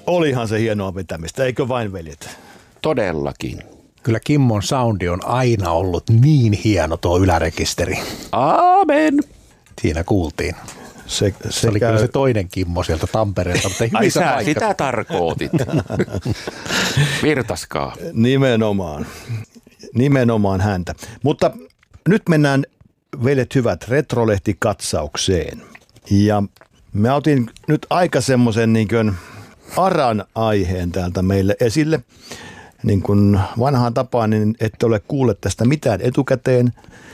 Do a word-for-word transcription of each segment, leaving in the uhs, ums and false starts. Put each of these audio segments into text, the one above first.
Olihan se hienoa vetämistä, eikö vain veljet? Todellakin. Kyllä Kimmon soundi on aina ollut niin hieno tuo ylärekisteri. Aamen. Siinä kuultiin. Se, se, se oli käy... kyllä se toinen Kimmo sieltä Tampereelta, mutta ai sä paikka. Sitä tarkoitit. Virtaskaa. Nimenomaan. Nimenomaan häntä. Mutta nyt mennään, veljet hyvät, retrolehti-katsaukseen. Ja mä otin nyt aika semmoisen niin kuin aran aiheen täältä meille esille. Niin kuin vanhaan tapaan, niin ette ole kuulleet tästä mitään etukäteen.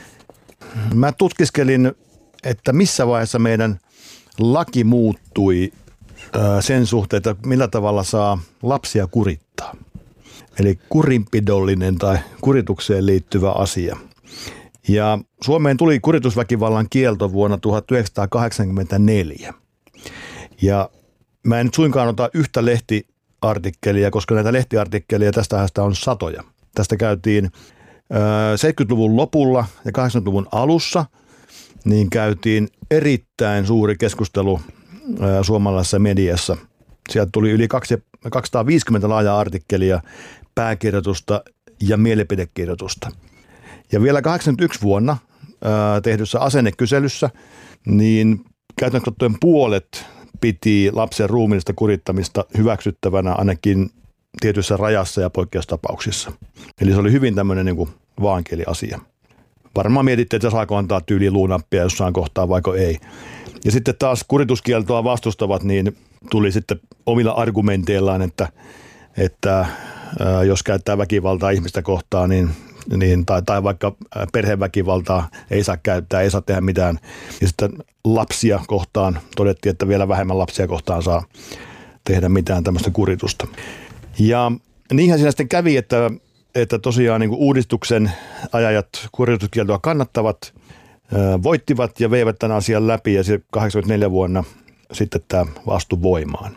Mä tutkiskelin, että missä vaiheessa meidän laki muuttui sen suhteen, että millä tavalla saa lapsia kurittaa. Eli kurinpidollinen tai kuritukseen liittyvä asia. Ja Suomeen tuli kuritusväkivallan kielto vuonna tuhatyhdeksänsataakahdeksankymmentäneljä. Ja mä en nyt suinkaan ota yhtä lehtiartikkelia, koska näitä lehtiartikkeleja tästä ajasta on satoja. Tästä käytiin seitsemänkymmentäluvun lopulla ja kahdeksankymmentäluvun alussa, niin käytiin erittäin suuri keskustelu suomalaisessa mediassa. Sieltä tuli yli kaksisataaviisikymmentä laajaa artikkelia, pääkirjoitusta ja mielipidekirjoitusta. Ja vielä kahdeksankymmentäyksi vuonna ää, tehdyssä asennekyselyssä, niin käytännössä ottaen puolet piti lapsen ruumiillista kurittamista hyväksyttävänä ainakin tietyissä rajassa ja poikkeustapauksissa. Eli se oli hyvin tämmöinen niin kuin vaankieliasia. Varmaan mietitte, että saako antaa tyyliin luunappia jossain kohtaa vaiko ei. Ja sitten taas kurituskieltoa vastustavat, niin tuli sitten omilla argumenteillaan, että, että ää, jos käyttää väkivaltaa ihmistä kohtaan, niin, niin, tai, tai vaikka perheväkivaltaa ei saa käyttää, ei saa tehdä mitään. Ja sitten lapsia kohtaan todettiin, että vielä vähemmän lapsia kohtaan saa tehdä mitään tämmöistä kuritusta. Ja niinhän siinä sitten kävi, että, että tosiaan niin kuin uudistuksen ajajat kurituskieltoa kannattavat, voittivat ja veivät tämän asian läpi ja kahdeksankymmentäneljä vuonna sitten tämä astui voimaan.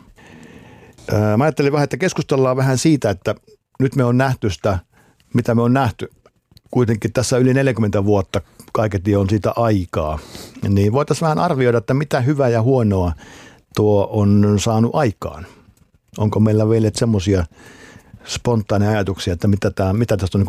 Mä ajattelin vähän, että keskustellaan vähän siitä, että nyt me on nähty sitä, mitä me on nähty. Kuitenkin tässä yli neljäkymmentä vuotta kaiketi on siitä aikaa. Niin voitaisiin vähän arvioida, että mitä hyvää ja huonoa tuo on saanut aikaan. Onko meillä vielä semmoisia spontaaneja ajatuksia, että mitä, tämä, mitä tästä on